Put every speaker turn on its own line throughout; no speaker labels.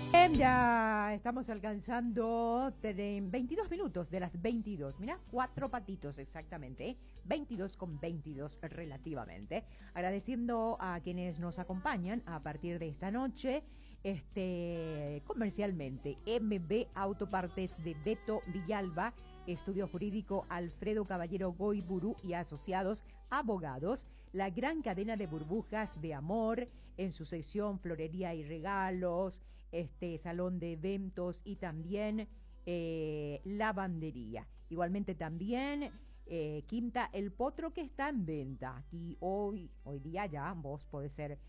Ya estamos alcanzando 22 minutos de las 22. Mira, 4 patitos exactamente, 22 con 22 relativamente. Agradeciendo a quienes nos acompañan a partir de esta noche. Comercialmente, MB Autopartes de Beto Villalba, Estudio Jurídico Alfredo Caballero Goiburu y Asociados Abogados, la gran cadena de burbujas de amor en su sección Florería y Regalos, salón de eventos y también lavandería. Igualmente también Quinta El Potro, que está en venta. Aquí hoy día ya vos podés ser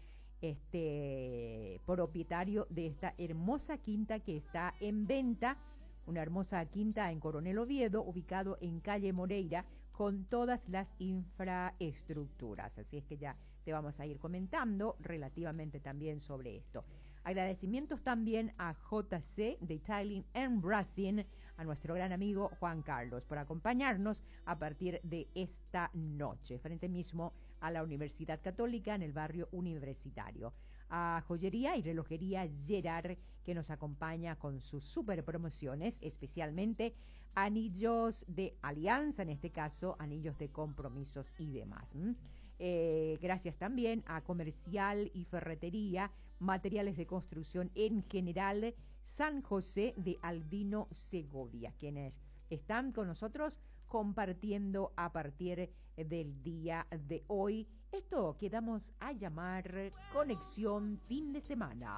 propietario de esta hermosa quinta que está en venta. Una hermosa quinta en Coronel Oviedo, ubicado en calle Moreira, con todas las infraestructuras. Así es que ya te vamos a ir comentando relativamente también sobre esto. Agradecimientos también a JC Detailing and Bracing, a nuestro gran amigo Juan Carlos, por acompañarnos a partir de esta noche, frente mismo a la Universidad Católica en el barrio universitario. A Joyería y Relojería Gerard, que nos acompaña con sus super promociones, especialmente anillos de alianza, en este caso anillos de compromisos y demás. Gracias también a Comercial y Ferretería, materiales de construcción en general, San José de Albino Segovia, quienes están con nosotros compartiendo a partir del día de hoy esto que damos a llamar Conexión Fin de Semana.